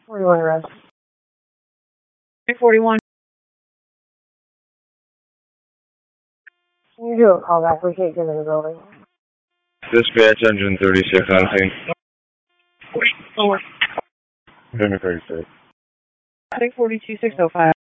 41 arrest. 341. Can you do a callback? We can't get in the building. Dispatch engine 36 on scene. Over. Payment 36. I think 42605.